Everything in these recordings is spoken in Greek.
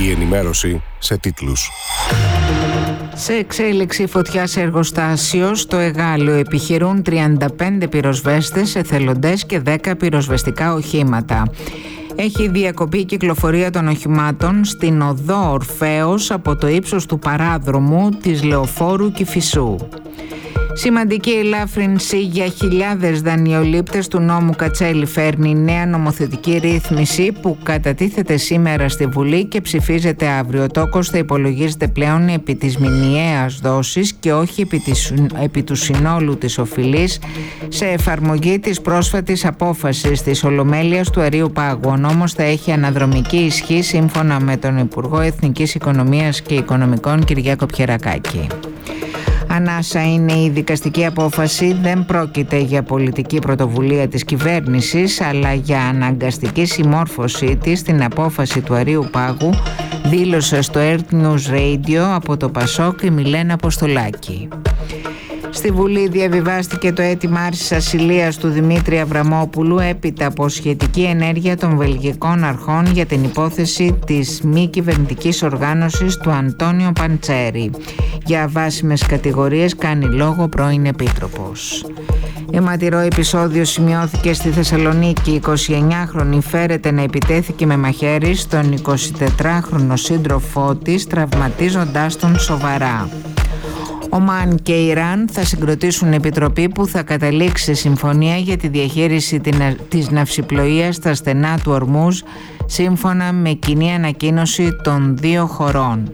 Η ενημέρωση σε τίτλους. Σε εξέλιξη φωτιά σε εργοστάσιο στο Εγάλεο επιχειρούν 35 πυροσβέστες, εθελοντές και 10 πυροσβεστικά οχήματα. Έχει διακοπεί η κυκλοφορία των οχημάτων στην οδό Ορφέως από το ύψος του παράδρομου της Λεωφόρου Κηφισού. Σημαντική ελάφρυνση για χιλιάδες δανειολήπτες του νόμου Κατσέλη φέρνει νέα νομοθετική ρύθμιση που κατατίθεται σήμερα στη Βουλή και ψηφίζεται αύριο. Το κόστος θα υπολογίζεται πλέον επί της μηνιαίας δόσης και όχι επί του συνόλου της οφειλής, σε εφαρμογή της πρόσφατης απόφασης της Ολομέλειας του Αρείου Πάγου. Ο νόμος θα έχει αναδρομική ισχύ σύμφωνα με τον Υπουργό Εθνικής Οικονομίας και Οικονομικών Κυριάκο Πιερακάκη. Ανάσα είναι η δικαστική απόφαση, δεν πρόκειται για πολιτική πρωτοβουλία της κυβέρνησης αλλά για αναγκαστική συμμόρφωσή της στην απόφαση του Αρείου Πάγου, δήλωσε στο Earth News Radio από το Πασόκ η Μιλένα Αποστολάκη. Στη Βουλή διαβιβάστηκε το αίτημα άρσης ασυλίας του Δημήτρη Αβραμόπουλου έπειτα από σχετική ενέργεια των βελγικών αρχών για την υπόθεση της μη κυβερνητικής οργάνωσης του Αντώνιο Παντσέρη. Για βάσιμες κατηγορίες κάνει λόγο πρώην επίτροπος. Αιματηρό επεισόδιο σημειώθηκε στη Θεσσαλονίκη. Η 29χρονη φέρεται να επιτέθηκε με μαχαίρι στον 24χρονο σύντροφό της, τραυματίζοντάς τον σοβαρά. Ομάν και Ιράν θα συγκροτήσουν επιτροπή που θα καταλήξει σε συμφωνία για τη διαχείριση της ναυσιπλοείας στα στενά του Ορμούζ, σύμφωνα με κοινή ανακοίνωση των δύο χωρών.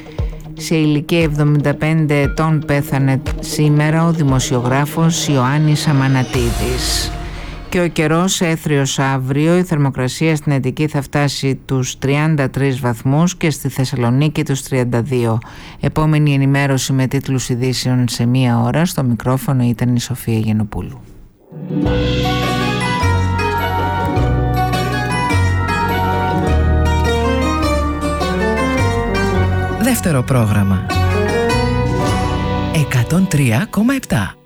Σε ηλικία 75 ετών πέθανε σήμερα ο δημοσιογράφος Ιωάννης Αμανατίδης. Και ο καιρός έθριος αύριο, η θερμοκρασία στην Αττική θα φτάσει τους 33 βαθμούς και στη Θεσσαλονίκη τους 32. Επόμενη ενημέρωση με τίτλους ειδήσεων σε μία ώρα. Στο μικρόφωνο ήταν η Σοφία Γενοπούλου. Δεύτερο πρόγραμμα 103,7.